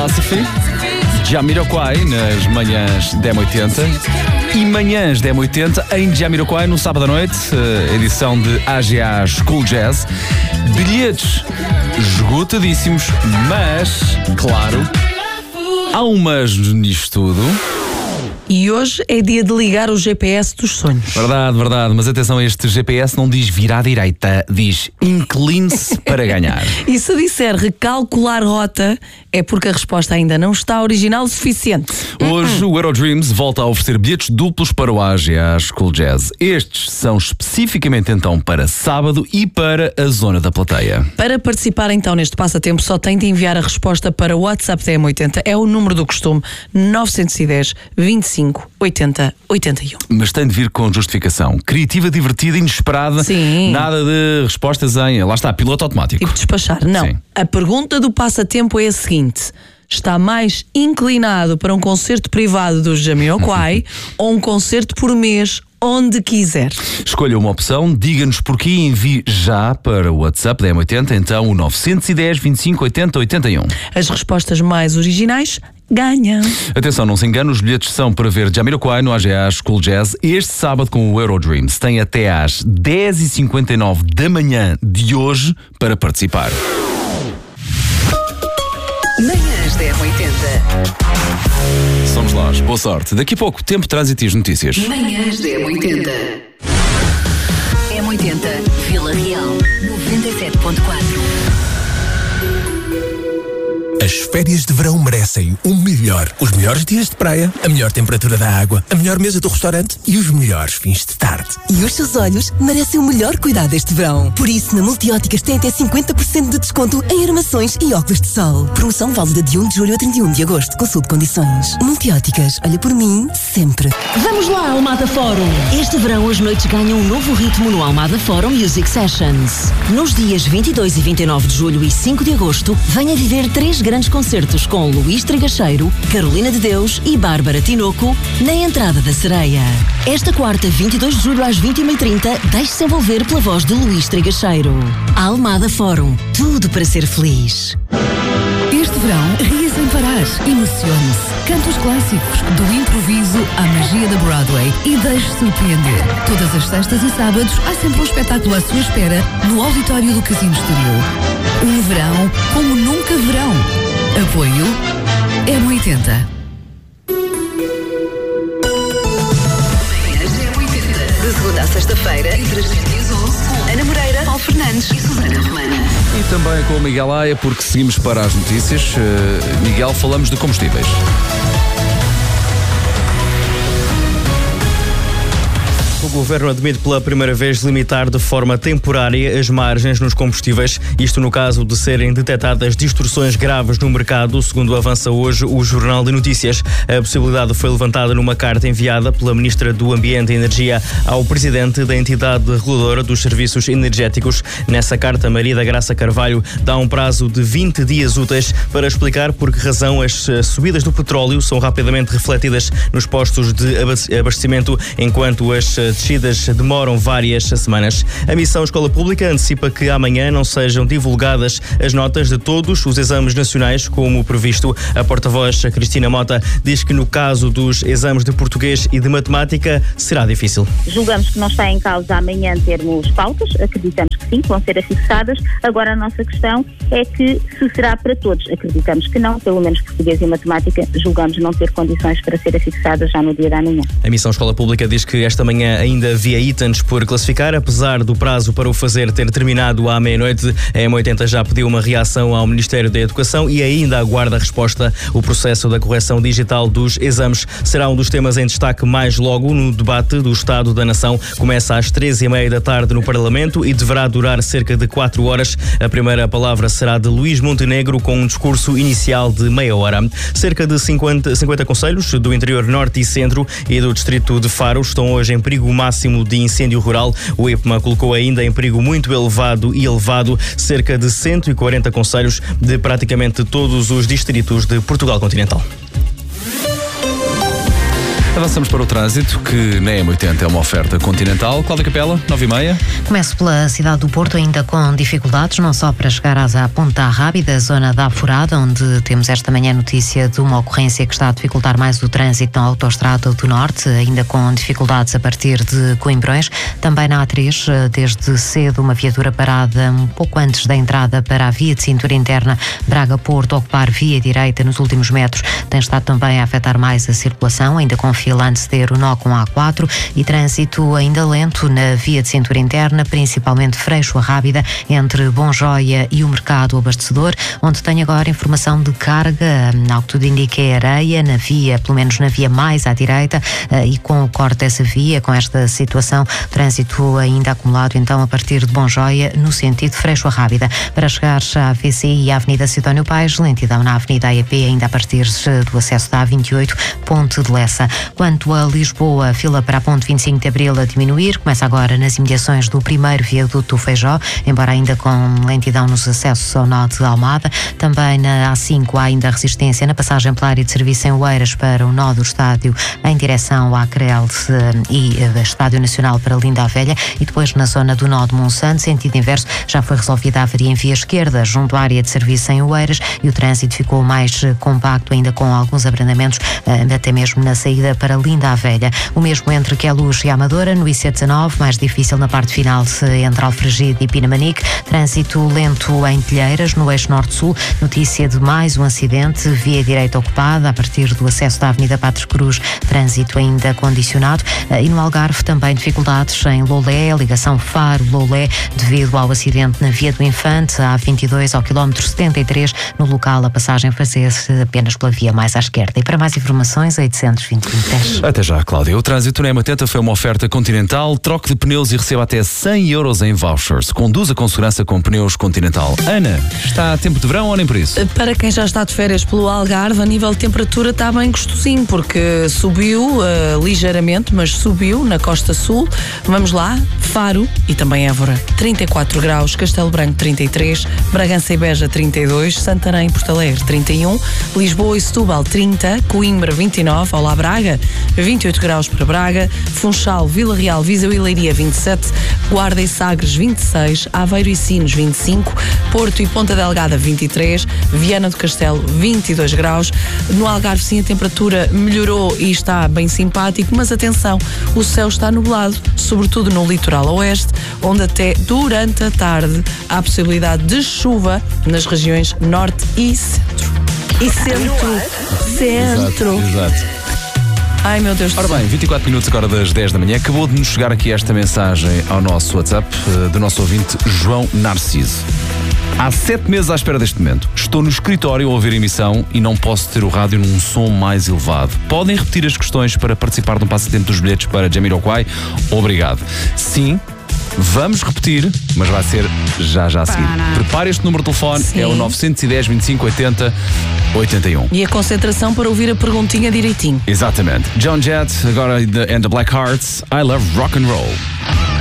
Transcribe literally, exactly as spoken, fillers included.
Philosophy, Jamiroquai nas manhãs da M oitenta e manhãs da M oitenta em Jamiroquai no sábado à noite, edição de A G A School Jazz. Bilhetes esgotadíssimos, mas, claro, há um mas nisto tudo. E hoje é dia de ligar o G P S dos sonhos. Verdade, verdade, mas atenção, este G P S não diz virar à direita, diz incline-se para ganhar. E se disser recalcular rota, é porque a resposta ainda não está original o suficiente. Hoje o Eurodreams volta a oferecer bilhetes duplos para o A G A School Jazz. Estes são especificamente então para sábado e para a zona da plateia. Para participar então neste passatempo só tem de enviar a resposta para o WhatsApp da M oitenta, é o número do costume, nove um zero, vinte e cinco, oitenta, oitenta e um. Mas tem de vir com justificação. Criativa, divertida, inesperada. Sim. Nada de respostas em, lá está, piloto automático. Tipo despachar. Não. Sim. A pergunta do passatempo é a seguinte: está mais inclinado para um concerto privado do Jamiroquai ou um concerto por mês onde quiser? Escolha uma opção, diga-nos porquê e envie já para o WhatsApp da M oitenta, então o nove um zero, vinte e cinco, oitenta, oitenta e um. As respostas mais originais ganham. Atenção, não se engane, os bilhetes são para ver Jamiroquai no A G A School Jazz este sábado com o Eurodreams. Tem até às dez e cinquenta e nove da manhã de hoje para participar. Manhãs da M oitenta. Somos nós, boa sorte. Daqui a pouco, tempo, trânsito e as notícias. Manhãs da M oitenta. M oitenta, Vila Real, noventa e sete ponto quatro. As férias de verão merecem o melhor. Os melhores dias de praia, a melhor temperatura da água, a melhor mesa do restaurante e os melhores fins de tarde. E os seus olhos merecem o melhor cuidado este verão. Por isso, na Multióticas tem até cinquenta por cento de desconto em armações e óculos de sol. Promoção válida de um de julho a trinta e um de agosto. Consulte condições. Multióticas, olha por mim, sempre. Vamos lá, Almada Forum! Este verão as noites ganham um novo ritmo no Almada Forum Music Sessions. Nos dias vinte e dois e vinte e nove de julho e cinco de agosto, venha viver três grandes concertos com Luís Trigacheiro, Carolina de Deus e Bárbara Tinoco na entrada da Sereia. Esta quarta, vinte e dois de julho às vinte e uma e trinta, deixe-se envolver pela voz de Luís Trigacheiro. Almada Forum, tudo para ser feliz. Este verão, ria sem parar, emocione-se, cante os clássicos, do improviso à magia da Broadway e deixe-se surpreender. Todas as sextas e sábados há sempre um espetáculo à sua espera no auditório do Casino Estoril. Um verão como nunca verão. Apoio M oitenta. De segunda à sexta-feira, entre as sete e as onze, com Ana Moreira, Paulo Fernandes e Susana Romana. E também com o Miguel Aia, porque seguimos para as notícias. Uh, Miguel, falamos de combustíveis. O Governo admite pela primeira vez limitar de forma temporária as margens nos combustíveis, isto no caso de serem detectadas distorções graves no mercado, segundo avança hoje o Jornal de Notícias. A possibilidade foi levantada numa carta enviada pela Ministra do Ambiente e Energia ao Presidente da entidade reguladora dos serviços energéticos. Nessa carta, Maria da Graça Carvalho dá um prazo de vinte dias úteis para explicar por que razão as subidas do petróleo são rapidamente refletidas nos postos de abastecimento, enquanto as descidas demoram várias semanas. A Missão Escola Pública antecipa que amanhã não sejam divulgadas as notas de todos os exames nacionais, como previsto. A porta-voz Cristina Mota diz que no caso dos exames de português e de matemática será difícil. Julgamos que não está em causa amanhã termos pautas, acreditamos que sim, que vão ser afixadas. Agora a nossa questão é que se será para todos. Acreditamos que não, pelo menos português e matemática julgamos não ter condições para ser afixadas já no dia da manhã. A Missão Escola Pública diz que esta manhã ainda havia itens por classificar, apesar do prazo para o fazer ter terminado à meia-noite. A M oitenta já pediu uma reação ao Ministério da Educação e ainda aguarda a resposta. O processo da correção digital dos exames será um dos temas em destaque mais logo no debate do Estado da Nação. Começa às treze e meia da tarde no Parlamento e deverá durar cerca de quatro horas. A primeira palavra será de Luís Montenegro, com um discurso inicial de meia hora. Cerca de cinquenta, cinquenta concelhos do interior norte e centro e do distrito de Faro estão hoje em perigo máximo de incêndio rural. O IPMA colocou ainda em perigo muito elevado e elevado cerca de cento e quarenta concelhos de praticamente todos os distritos de Portugal continental. Avançamos para o trânsito, que na M oitenta é uma oferta continental. Cláudia Capela, nove e meia. Começo pela cidade do Porto, ainda com dificuldades, não só para chegar à Ponta Rábida, zona da Afurada, onde temos esta manhã notícia de uma ocorrência que está a dificultar mais o trânsito na Autostrada do Norte, ainda com dificuldades a partir de Coimbrões. Também na A três, desde cedo, uma viatura parada um pouco antes da entrada para a via de cintura interna Braga-Porto, ocupar via direita nos últimos metros, tem estado também a afetar mais a circulação, ainda com fila a anteceder o nó com a A quatro e trânsito ainda lento na via de cintura interna, principalmente Freixo a Rábida, entre Bonjoia e o Mercado Abastecedor, onde tem agora informação de carga, ao que tudo indica é areia, na via, pelo menos na via mais à direita, e com o corte dessa via, com esta situação, trânsito ainda acumulado então a partir de Bonjoia, no sentido Freixo a Rábida. Para chegar à V C I e à Avenida Sidónio Pais, lentidão na Avenida A E P, ainda a partir do acesso da A vinte e oito, Ponte de Lessa. Quanto a Lisboa, a fila para a Ponte vinte e cinco de Abril a diminuir, começa agora nas imediações do primeiro viaduto do Feijó, embora ainda com lentidão nos acessos ao nó de Almada. Também na A cinco há ainda resistência na passagem pela área de serviço em Oeiras para o nó do estádio em direção à Crel e Estádio Nacional para Linda a Velha, e depois na zona do nó de Monsanto, sentido inverso, já foi resolvida a avaria em via esquerda junto à área de serviço em Oeiras e o trânsito ficou mais compacto, ainda com alguns abrandamentos até mesmo na saída para Linda a Velha. O mesmo entre Queluz e Amadora, no I C dezanove, mais difícil na parte final entre Alfragide e Pinamanique. Trânsito lento em Telheiras, no eixo norte-sul. Notícia de mais um acidente, via direita ocupada a partir do acesso da Avenida Patres Cruz, trânsito ainda condicionado. E no Algarve também dificuldades em Lolé, ligação Faro-Lolé, devido ao acidente na Via do Infante, a A vinte e dois ao quilómetro setenta e três, no local a passagem fazia-se apenas pela via mais à esquerda. E para mais informações, oitocentos e vinte e cinco dez. Até já, Cláudia. O trânsito na M oitenta foi uma oferta continental. Troque de pneus e receba até cem euros em vouchers. Conduza com segurança com pneus Continental. Ana, está a tempo de verão ou nem por isso? Para quem já está de férias pelo Algarve, a nível de temperatura está bem gostosinho, porque subiu uh, ligeiramente, mas subiu na Costa Sul. Vamos lá, Faro e também Évora, trinta e quatro graus, Castelo Branco trinta e três, Bragança e Beja trinta e dois, Santarém e Porto Alegre trinta e um, Lisboa e Setúbal trinta, Coimbra vinte e nove, Olá Braga vinte e oito graus para Braga, Funchal, Vila Real, Viseu e Leiria vinte e sete, Guarda e Sagres vinte e seis, Aveiro e Sines vinte e cinco, Porto e Ponta Delgada vinte e três, Viana do Castelo vinte e dois graus. No Algarve sim a temperatura melhorou e está bem simpático, mas atenção, o céu está nublado, sobretudo no litoral oeste, onde até durante a tarde há possibilidade de chuva nas regiões norte e centro. E centro, centro. Exato, exato. Ai meu Deus do Ora céu. bem, vinte e quatro minutos agora das dez da manhã. Acabou de nos chegar aqui esta mensagem ao nosso WhatsApp uh, do nosso ouvinte João Narciso. Há sete meses à espera deste momento. Estou no escritório a ouvir a emissão e não posso ter o rádio num som mais elevado. Podem repetir as questões para participar de um passatempo dos bilhetes para Jamiroquai? Obrigado. Sim, vamos repetir, mas vai ser já já a seguir. Prepare este número de telefone, Sim. é o nove um zero, vinte e cinco, oitenta, oitenta e um. E a concentração para ouvir a perguntinha direitinho. Exatamente. John Jett, agora and the Black Hearts, I Love Rock and Roll.